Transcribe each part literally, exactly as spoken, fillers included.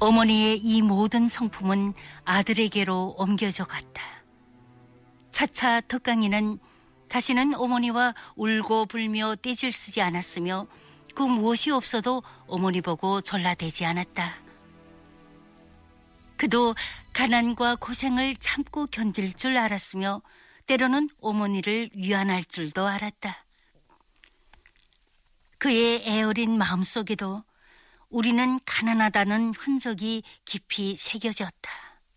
어머니의 이 모든 성품은 아들에게로 옮겨져 갔다. 차차 덕강이는 다시는 어머니와 울고 불며 떼질 쓰지 않았으며 그 무엇이 없어도 어머니 보고 졸라대지 않았다. 그도 가난과 고생을 참고 견딜 줄 알았으며 때로는 어머니를 위안할 줄도 알았다. 그의 애어린 마음속에도 우리는 가난하다는 흔적이 깊이 새겨졌다.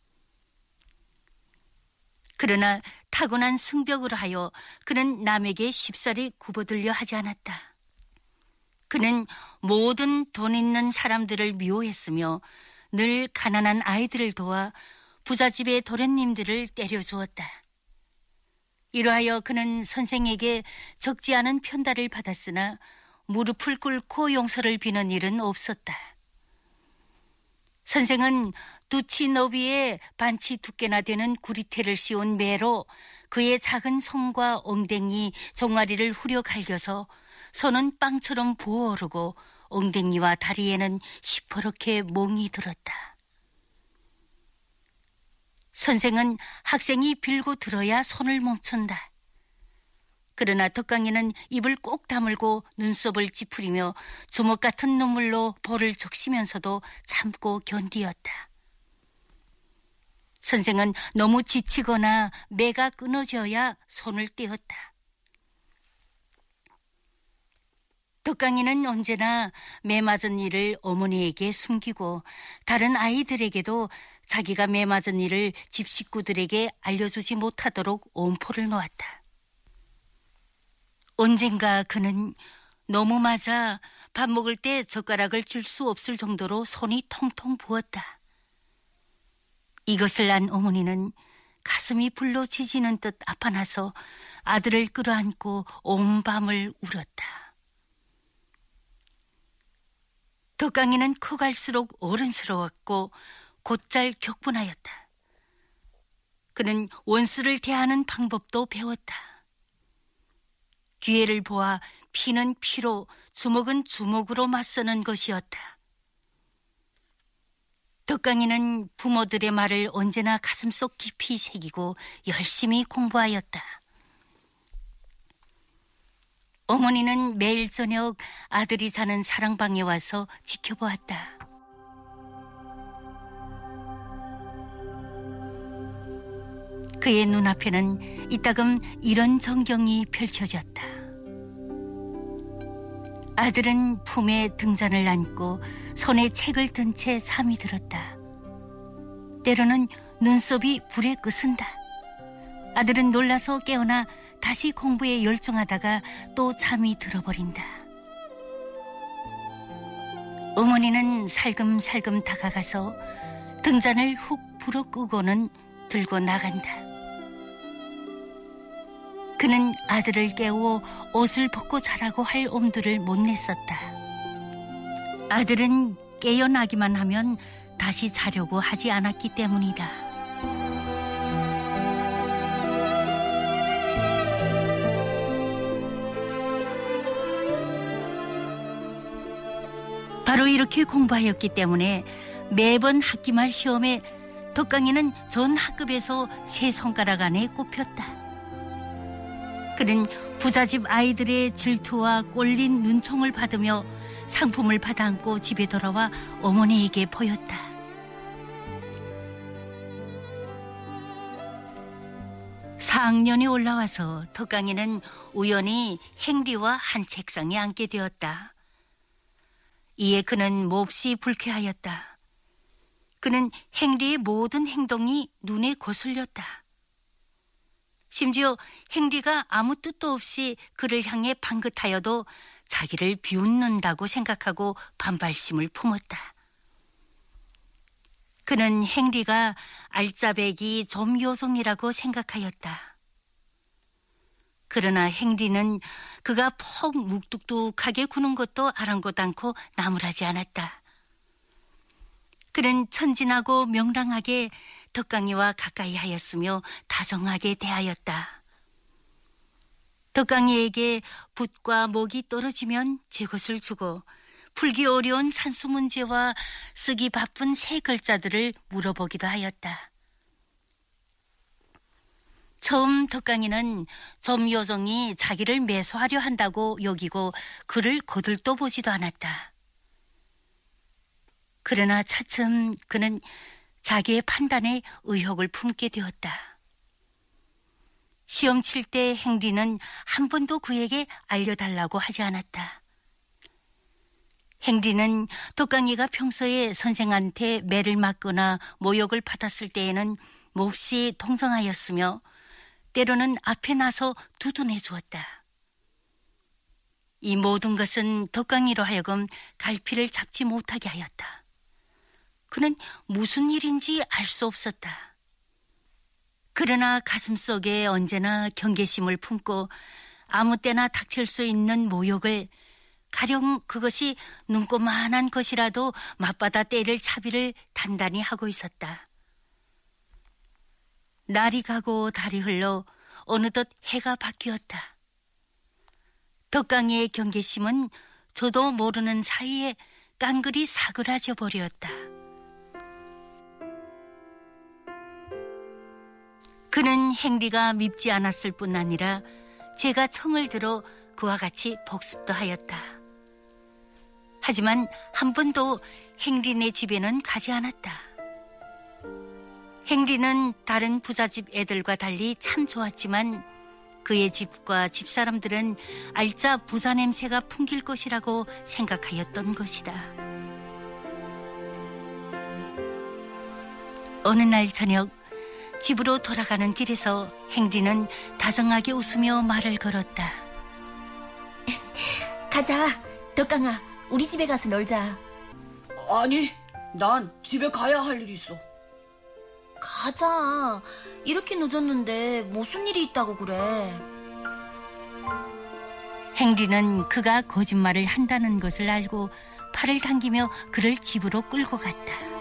그러나 타고난 승벽으로 하여 그는 남에게 쉽사리 굽어들려 하지 않았다. 그는 모든 돈 있는 사람들을 미워했으며 늘 가난한 아이들을 도와 부잣집의 도련님들을 때려주었다. 이러하여 그는 선생에게 적지 않은 편달을 받았으나 무릎을 꿇고 용서를 비는 일은 없었다. 선생은 두치 너비에 반치 두께나 되는 구리테를 씌운 매로 그의 작은 손과 엉덩이, 종아리를 후려 갈겨서 손은 빵처럼 부어오르고 엉덩이와 다리에는 시퍼렇게 몽이 들었다. 선생은 학생이 빌고 들어야 손을 멈춘다. 그러나 덕강이는 입을 꼭 다물고 눈썹을 찌푸리며 주먹 같은 눈물로 볼을 적시면서도 참고 견디었다. 선생은 너무 지치거나 매가 끊어져야 손을 떼었다. 덕강이는 언제나 매 맞은 일을 어머니에게 숨기고 다른 아이들에게도 자기가 매 맞은 일을 집 식구들에게 알려주지 못하도록 엄포를 놓았다. 언젠가 그는 너무 맞아 밥 먹을 때 젓가락을 줄 수 없을 정도로 손이 통통 부었다. 이것을 안 어머니는 가슴이 불로 지지는 듯 아파나서 아들을 끌어안고 온 밤을 울었다. 덕강이는 커갈수록 어른스러웠고 곧잘 격분하였다. 그는 원수를 대하는 방법도 배웠다. 기회를 보아 피는 피로 주먹은 주먹으로 맞서는 것이었다. 덕강이는 부모들의 말을 언제나 가슴속 깊이 새기고 열심히 공부하였다. 어머니는 매일 저녁 아들이 자는 사랑방에 와서 지켜보았다. 그의 눈앞에는 이따금 이런 전경이 펼쳐졌다. 아들은 품에 등잔을 안고 손에 책을 든 채 잠이 들었다. 때로는 눈썹이 불에 끄순다. 아들은 놀라서 깨어나 다시 공부에 열중하다가 또 잠이 들어버린다. 어머니는 살금살금 다가가서 등잔을 훅 불어 끄고는 들고 나간다. 그는 아들을 깨워 옷을 벗고 자라고 할 엄두를 못 냈었다. 아들은 깨어나기만 하면 다시 자려고 하지 않았기 때문이다. 바로 이렇게 공부하였기 때문에 매번 학기말 시험에 덕강이는 전 학급에서 세 손가락 안에 꼽혔다. 그는 부잣집 아이들의 질투와 꼴린 눈총을 받으며 상품을 받아안고 집에 돌아와 어머니에게 보였다. 사 학년에 올라와서 덕강이는 우연히 행리와 한 책상에 앉게 되었다. 이에 그는 몹시 불쾌하였다. 그는 행리의 모든 행동이 눈에 거슬렸다. 심지어 행리가 아무 뜻도 없이 그를 향해 방긋하여도 자기를 비웃는다고 생각하고 반발심을 품었다. 그는 행리가 알짜배기 좀 요송이라고 생각하였다. 그러나 행리는 그가 퍽 묵뚝뚝하게 구는 것도 아랑곳 않고 나무라지 않았다. 그는 천진하고 명랑하게 덕강이와 가까이 하였으며 다정하게 대하였다. 덕강이에게 붓과 목이 떨어지면 제 것을 주고 풀기 어려운 산수 문제와 쓰기 바쁜 세 글자들을 물어보기도 하였다. 처음 덕강이는 점요정이 자기를 매수하려 한다고 여기고 그를 거들떠 보지도 않았다. 그러나 차츰 그는 자기의 판단에 의혹을 품게 되었다. 시험 칠 때 행리는 한 번도 그에게 알려달라고 하지 않았다. 행리는 덕강이가 평소에 선생한테 매를 맞거나 모욕을 받았을 때에는 몹시 동정하였으며 때로는 앞에 나서 두둔해 주었다. 이 모든 것은 덕강이로 하여금 갈피를 잡지 못하게 하였다. 그는 무슨 일인지 알 수 없었다. 그러나 가슴속에 언제나 경계심을 품고 아무 때나 닥칠 수 있는 모욕을, 가령 그것이 눈꼬만한 것이라도 맞받아 때릴 차비를 단단히 하고 있었다. 날이 가고 달이 흘러 어느덧 해가 바뀌었다. 덕강이의 경계심은 저도 모르는 사이에 깡그리 사그라져 버렸다. 그는 행리가 밉지 않았을 뿐 아니라 제가 청을 들어 그와 같이 복습도 하였다. 하지만 한 번도 행리네 집에는 가지 않았다. 행리는 다른 부잣집 애들과 달리 참 좋았지만 그의 집과 집사람들은 알짜 부자 냄새가 풍길 것이라고 생각하였던 것이다. 어느 날 저녁 집으로 돌아가는 길에서 행리는 다정하게 웃으며 말을 걸었다. 가자, 덕강아, 우리 집에 가서 놀자. 아니, 난 집에 가야 할 일이 있어. 가자. 이렇게 늦었는데 무슨 일이 있다고 그래? 행리는 그가 거짓말을 한다는 것을 알고 팔을 당기며 그를 집으로 끌고 갔다.